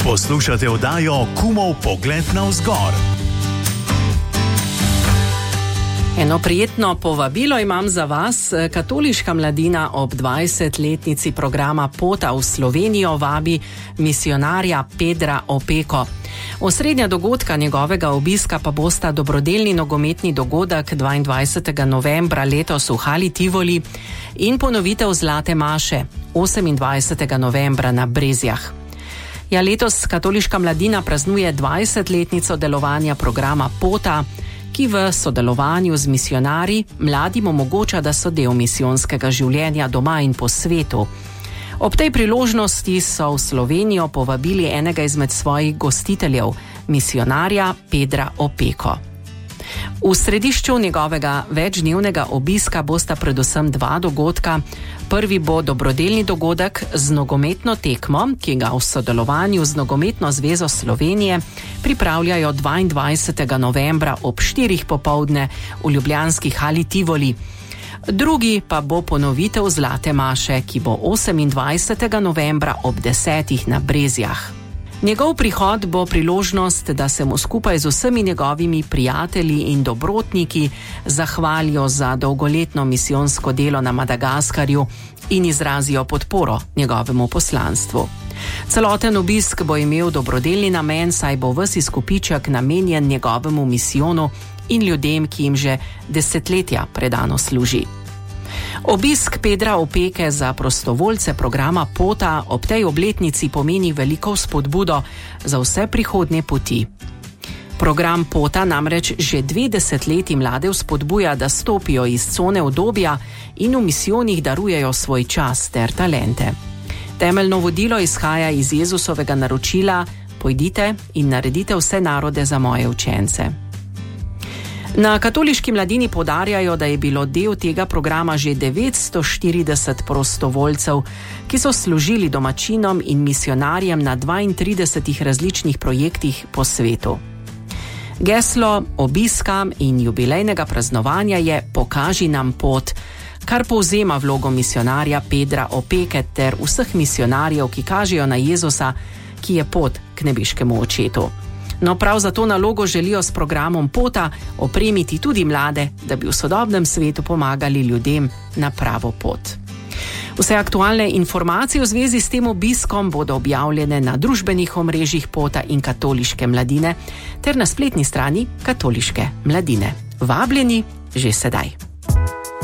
Poslušate oddajo Kumov pogled navzgor. Eno prijetno povabilo imam za vas. Katoliška mladina ob 20-letnici programa Pota v Slovenijo vabi misijonarja Pedra Opeko. Osrednja dogodka njegovega obiska pa bosta dobrodelni nogometni dogodek 22. novembra letos v Hali Tivoli in ponovitev Zlate maše 28. novembra na Brezjah. Ja, letos katoliška mladina praznuje 20-letnico delovanja programa Pota, ki v sodelovanju z misijonarji mladim omogoča, da so del misijonskega življenja doma in po svetu. Ob tej priložnosti so v Slovenijo povabili enega izmed svojih gostiteljev, misijonarja Pedra Opeko. V središču njegovega večdnevnega obiska bosta predvsem dva dogodka. Prvi bo dobrodelni dogodek z nogometno tekmo, ki ga v sodelovanju z Nogometno zvezo Slovenije pripravljajo 22. novembra ob 4. popoldne v ljubljanski Hali Tivoli. Drugi pa bo ponovitev Zlate maše, ki bo 28. novembra ob 10. na Brezjah. Njegov prihod bo priložnost, da se mu skupaj z vsemi njegovimi prijatelji in dobrotniki zahvalijo za dolgoletno misijonsko delo na Madagaskarju in izrazijo podporo njegovemu poslanstvu. Celoten obisk bo imel dobrodelni namen, saj bo ves izkupiček namenjen njegovemu misijonu in ljudem, ki jim že desetletja predano služi. Obisk Pedra Opeke za prostovoljce programa Pota ob tej obletnici pomeni veliko spodbudo za vse prihodnje poti. Program Pota namreč že 2 desetletji mlade vzpodbuja, da stopijo iz cone udobja in v misijonih darujejo svoj čas ter talente. Temeljno vodilo izhaja iz Jezusovega naročila: pojdite in naredite vse narode za moje učence. Na katoliški mladini poudarjajo, da je bilo del tega programa že 940 prostovoljcev, ki so služili domačinom in misijonarjem na 32 različnih projektih po svetu. Geslo obiska in jubilejnega praznovanja je Pokaži nam pot, kar povzema vlogo misijonarja Pedra Opeke ter vseh misijonarjev, ki kažejo na Jezusa, ki je pot k nebeškemu očetu. No, prav za to nalogo želijo s programom Pota opremiti tudi mlade, da bi v sodobnem svetu pomagali ljudem na pravo pot. Vse aktualne informacije v zvezi s tem obiskom bodo objavljene na družbenih omrežjih Pota in katoliške mladine ter na spletni strani katoliške mladine. Vabljeni že sedaj.